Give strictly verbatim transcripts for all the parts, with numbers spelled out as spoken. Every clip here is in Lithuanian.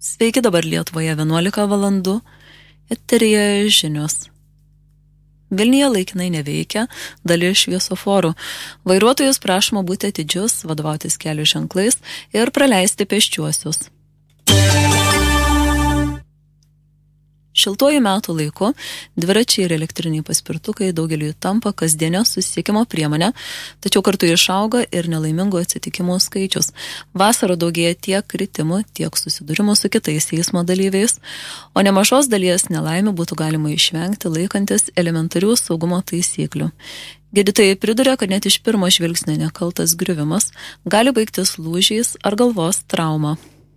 Sveiki, dabar Lietuvoje vienuolika valandų, eteryje žinios. Vilniuje laikinai neveikia dalis šviesoforų. Vairuotojus prašoma būti atidžius, vadovautis kelių ženklais ir praleisti pėsčiuosius. Šiltuoju metų laiku dviračiai ir elektriniai paspirtukai daugeliui tampa kasdienio susisiekimo priemonė, tačiau kartu išauga ir nelaimingų atsitikimų skaičius. Vasarą daugėja tiek kritimų, tiek susidūrimų su kitais eismo dalyviais, o nemažos dalies nelaimių būtų galima išvengti laikantis elementarių saugumo taisyklių. Gydytojai priduria, kad net iš pirmo žvilgsnio nekaltas griuvimas gali baigtis lūžiais ar galvos trauma.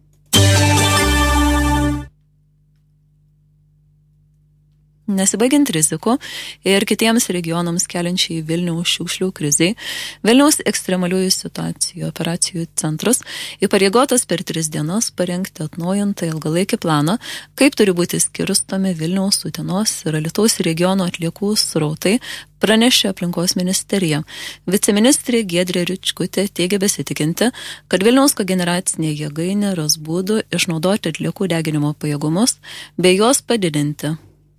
Nesibaigiant rizikų ir kitiems regionams keliančiai Vilniaus šiukšlių krizei, Vilniaus ekstremaliųjų situacijų operacijų centras įpareigotas per tris dienas parengti atnaujintą ilgalaikį planą, kaip turi būti skirstomi Vilniaus, Utenos ir Alytaus regiono atliekų srautai, pranešė aplinkos ministerija. Viceministrė Giedrė Ričkutė teigia besitikinti, kad Vilniaus kogeneracinė jėgainė ras būdų išnaudoti atliekų deginimo pajėgumus bei juos padidinti.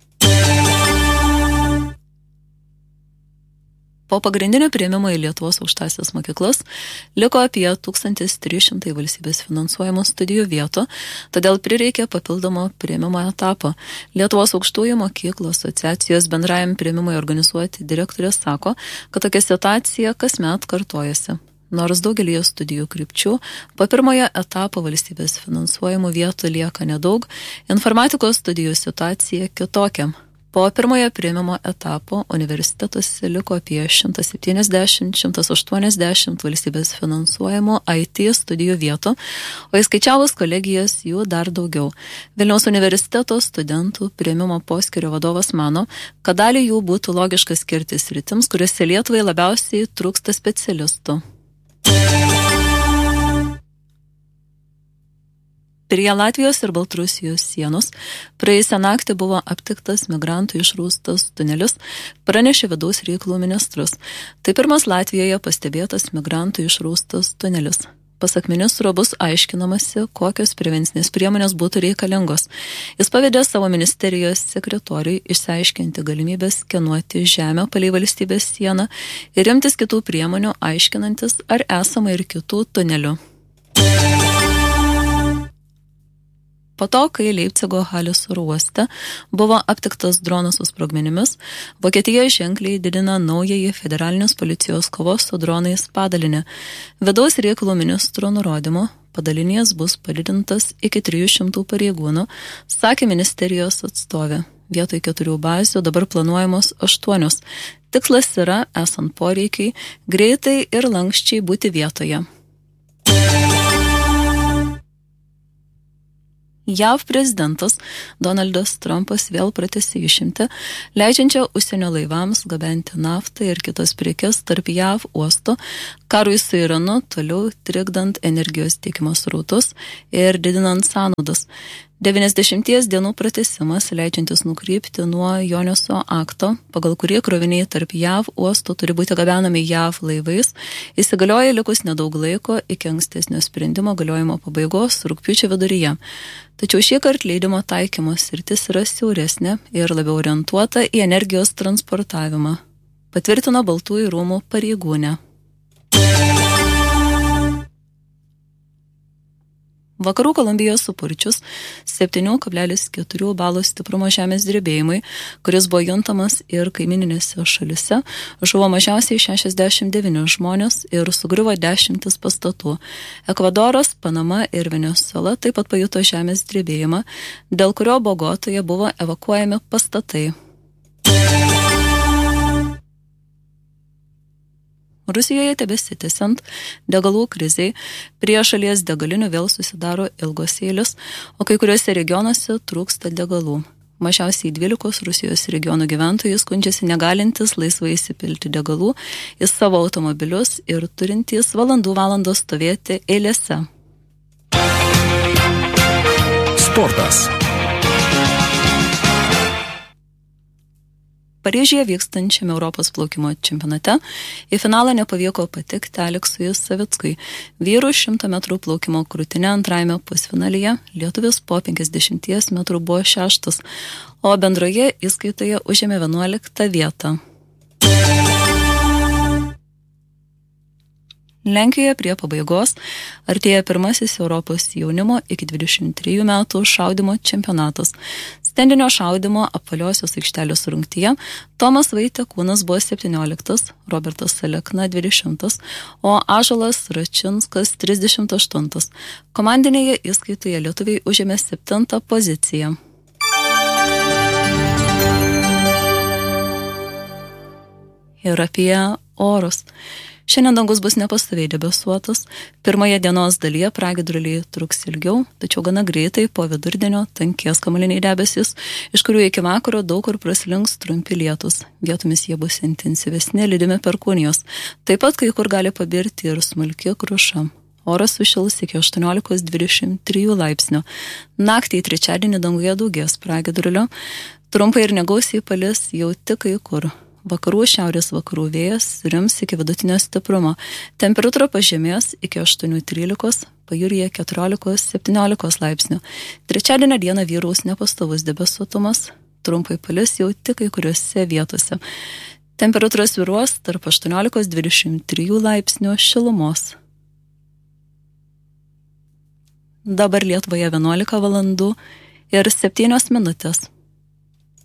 Po pagrindinio priėmimo į Lietuvos aukštąsias mokyklas liko apie tūkstantis trys šimtai valstybės finansuojamų studijų vietų, todėl prireikė papildomo priėmimo etapo. Lietuvos aukštųjų mokyklų asociacijos bendrajam priėmimui organizuoti direktorė sako, kad tokia situacija kasmet kartojasi. Nors daugelį studijų krypčių po pirmojo etapo valstybės finansuojamų vietų lieka nedaug, informatikos studijų situacija kitokia. Po pirmojo priėmimo etapo universitetuose liko apie šimtas septyniasdešimt - šimtas aštuoniasdešimt valstybės finansuojamų I T studijų vietų, o įskaičiavus kolegijas jų dar daugiau. Vilniaus universiteto studentų priėmimo poskyrio vadovas mano, kad dalį jų būtų logiška skirti sritims, kuriuose Lietuvai labiausiai trūksta specialistų. Prie Latvijos ir Baltarusijos sienos praėjusią naktį buvo aptiktas migrantų išrūstas tunelis, pranešė vidaus reikalų ministras. Tai pirmas Latvijoje pastebėtas migrantų išrūstas tunelis. Pasak ministro bus aiškinamasi, kokios prevencinės priemonės būtų reikalingos. Jis pavedė savo ministerijos sekretoriui išsiaiškinti galimybę skenuoti žemę palei valstybės sieną ir imtis kitų priemonių, aiškinantis, ar esama ir kitų tunelių. Po to, kai Leipcigo Halės oro uoste buvo aptiktas dronas su sprogmenimis, Vokietija ženkliai didina naująjį federalinės policijos kovos su dronais padalinį. Vidaus reikalų ministro nurodymu padalinys bus padidintas iki trijų šimtų pareigūnų, sakė ministerijos atstovė. Vietoj keturių bazių dabar planuojamos aštuonios. Tikslas yra, esant poreikiai, greitai ir lankščiai būti vietoje. J A V prezidentas Donaldas Trumpas vėl pratęsė išimtį, leidžiančią užsienio laivams gabenti naftą ir kitas prekes tarp J A V uostų, karui su Iranu toliau trikdant energijos tiekimo srautus ir didinant sąnaudas. devyniasdešimties dienų pratęsimas, leidžiantis nukrypti nuo Joneso akto, pagal kurį kroviniai tarp J A V uostų turi būti gabenami J A V laivais, įsigalioja likus nedaug laiko iki ankstesnio sprendimo galiojimo pabaigos rugpjūčio viduryje. Tačiau šį kartą leidimo taikymo sritis yra siauresnė ir labiau orientuota į energijos transportavimą, patvirtino Baltųjų rūmų pareigūnė. Vakarų Kolumbijos supurčius septyni kablelis keturi balo stiprumo žemės drebėjimui, kuris buvo juntamas ir kaimininėse šalise, žuvo mažiausiai šešiasdešimt devyni žmonės ir sugriuvo dešimtis pastatų. Ekvadoras, Panama ir Venesuela taip pat pajuto žemės drebėjimą, dėl kurio Bogotoje buvo evakuojami pastatai. Rusijoje tebesitęsiant degalų krizei, prie šalies degalinių vėl susidaro ilgos eilės, o kai kuriuose regionuose trūksta degalų. Mažiausiai dvylikos Rusijos regionų gyventojai skundžiasi negalintis laisvai įsipilti degalų į savo automobilius ir turintys valandų valandos stovėti eilėse. Sportas. Paryžiuje vykstančiame Europos plaukimo čempionate į finalą nepavyko patekti Aleksui Savickui. Vyrų šimto metrų plaukimo krūtine antrajame pusfinalyje lietuvis po penkiasdešimt metrų buvo šeštas, o bendroje įskaitoje užėmė vienuoliktą vietą. Lenkijoje prie pabaigos artėja pirmasis Europos jaunimo iki dvidešimt trejų metų šaudymo čempionatas. Stendinio šaudymo apvaliosios aikštelės rungtyje Tomas Vaitekūnas buvo septynioliktas, Robertas Alekna dvidešimtas, o Ąžuolas Račinskas trisdešimt aštuntas. Komandinėje įskaitoje lietuviai užėmė septintą poziciją. Ir apie orus. Šiandien dangus bus nepastoviai debesuotas. Pirmoje dienos dalyje pragiedruliai truks ilgiau, tačiau gana greitai po vidurdienio tankės kamuoliniai debesys, iš kurių iki vakaro daug kur praslinks trumpi lietus. Vietomis jie bus intensyvesni, lydimi perkūnijos. Taip pat kai kur gali pabirti ir smulki kruša. Oras sušils iki aštuoniolikos dvidešimt trijų laipsnių. Naktį į trečiadienį danguje daugės pragiedrulio. Trumpai ir negausiai palis jau tik kai kur. Vakarų šiaurės vakarų vėjas rims iki vidutinio stiprumo. Temperatūra pažemės iki aštuonių trylikos, pajūryje keturiolikos septyniolikos laipsnių. Trečiadienio dieną vyraus nepastovus debesuotumas, trumpai palis jau tik kai kuriuose vietose. Temperatūra svyruos tarp aštuoniolikos dvidešimt trijų laipsnių šilumos. Dabar Lietuvoje vienuolika valandų ir septynios minutės.